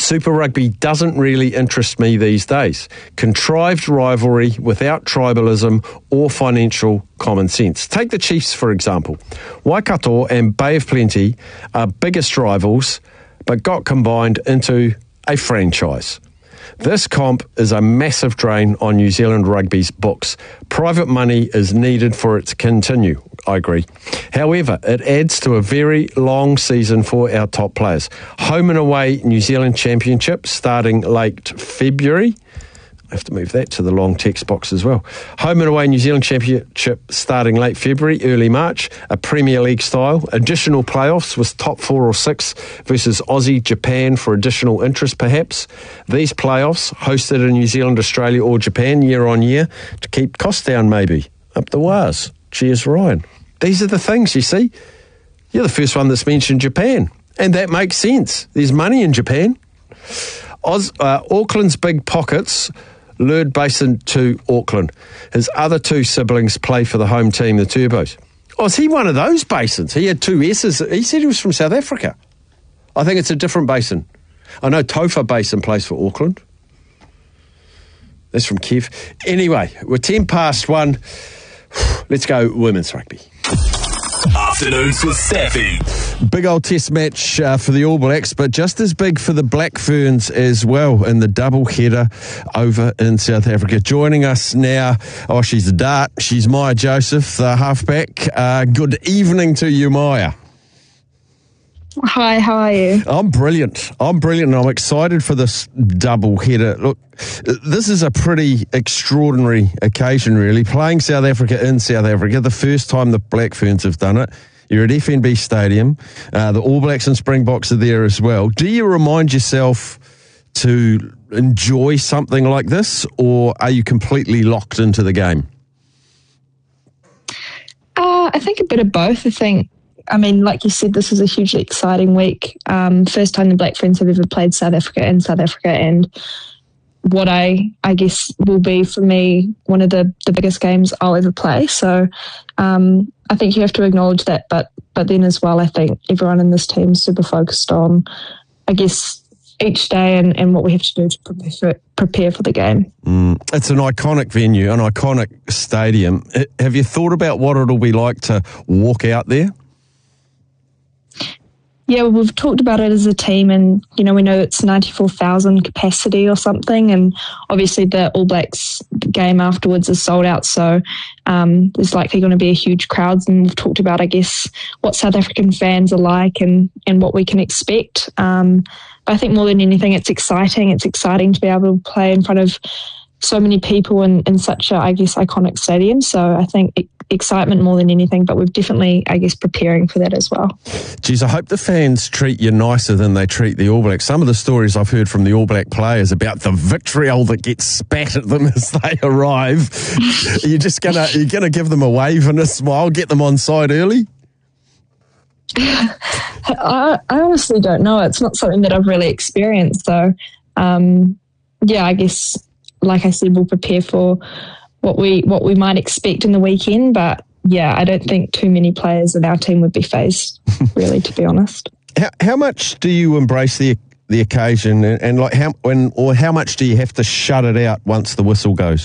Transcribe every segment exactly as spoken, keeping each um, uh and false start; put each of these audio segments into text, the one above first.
Super Rugby doesn't really interest me these days. Contrived rivalry without tribalism or financial common sense. Take the Chiefs, for example. Waikato and Bay of Plenty are biggest rivals, but got combined into a franchise. This comp is a massive drain on New Zealand rugby's books. Private money is needed for it to continue, I agree. However, it adds to a very long season for our top players. Home and away New Zealand Championship starting late February. I have to move that to the long text box as well. Home and away New Zealand Championship starting late February, early March, a Premier League style. Additional playoffs with top four or six versus Aussie, Japan for additional interest perhaps. These playoffs hosted in New Zealand, Australia or Japan year on year to keep costs down maybe. Up the wires. Cheers, Ryan. These are the things, you see. You're the first one that's mentioned Japan. And that makes sense. There's money in Japan. Oz, uh, Auckland's big pockets lured Basin to Auckland. His other two siblings play for the home team, the Turbos. Oh, is he one of those Basins? He had two S's. He said he was from South Africa. I think it's a different Basin. I know Taufa Basin plays for Auckland. That's from Kev. Anyway, we're ten past one. Let's go women's rugby. Afternoons with Staffy. Big old test match uh, for the All Blacks, but just as big for the Black Ferns as well in the double header over in South Africa. Joining us now, oh, she's a dart. She's Maya Joseph, the halfback. Uh, good evening to you, Maya. Hi, how are you? I'm brilliant. I'm brilliant and I'm excited for this double header. Look, this is a pretty extraordinary occasion, really. Playing South Africa in South Africa, the first time the Black Ferns have done it. You're at F N B Stadium. Uh, the All Blacks and Springboks are there as well. Do you remind yourself to enjoy something like this, or are you completely locked into the game? Uh, I think a bit of both. I think, I mean, like you said, this is a hugely exciting week. Um, first time the Black Ferns have ever played South Africa in South Africa, and what I, I guess will be for me one of the, the biggest games I'll ever play. So um, I think you have to acknowledge that, but but then as well, I think everyone in this team is super focused on, I guess, each day and, and what we have to do to prepare for, prepare for the game. Mm, it's an iconic venue, an iconic stadium. Have you thought about what it'll be like to walk out there? Yeah, well, we've talked about it as a team, and you know we know it's ninety-four thousand capacity or something, and obviously the All Blacks game afterwards is sold out, so um, there's likely going to be a huge crowd. And we've talked about, I guess, what South African fans are like and and what we can expect. Um, but I think more than anything, it's exciting. It's exciting to be able to play in front of so many people in, in such a, I guess, iconic stadium. So I think it, excitement more than anything, but we've definitely, I guess, preparing for that as well. Geez, I hope the fans treat you nicer than they treat the All Blacks. Some of the stories I've heard from the All Black players about the vitriol that gets spat at them as they arrive. You're just gonna you're gonna give them a wave and a smile, get them on side early? I, I honestly don't know. It's not something that I've really experienced. So, um, yeah, I guess, like I said, we'll prepare for what we what we might expect in the weekend. But, yeah, I don't think too many players in our team would be phased, really, to be honest. How, how much do you embrace the the occasion and, and like how when or how much do you have to shut it out once the whistle goes?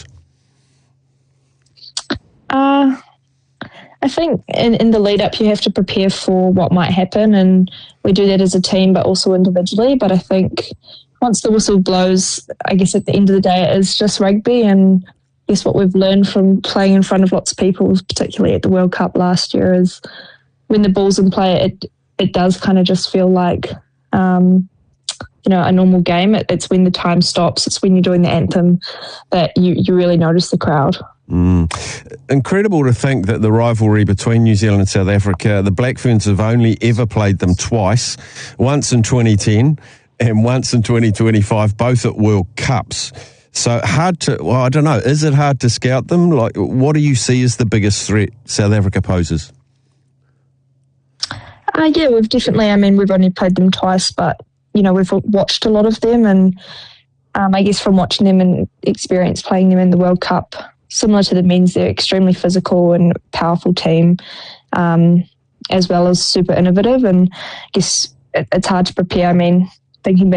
Uh, I think in, in the lead up you have to prepare for what might happen, and we do that as a team but also individually. But I think once the whistle blows, I guess at the end of the day it is just rugby, and I guess what we've learned from playing in front of lots of people, particularly at the World Cup last year, is when the ball's in play, it it does kind of just feel like um, you know, a normal game. It, it's when the time stops, it's when you're doing the anthem that you, you really notice the crowd. Mm. Incredible to think that the rivalry between New Zealand and South Africa, the Black Ferns have only ever played them twice, once in twenty ten and once in twenty twenty-five, both at World Cups. So hard to, well, I don't know, is it hard to scout them? Like, what do you see as the biggest threat South Africa poses? Uh, yeah, we've definitely, I mean, we've only played them twice, but, you know, we've watched a lot of them, and um, I guess from watching them and experience playing them in the World Cup, similar to the men's, they're extremely physical and powerful team, um, as well as super innovative, and I guess it, it's hard to prepare. I mean, thinking back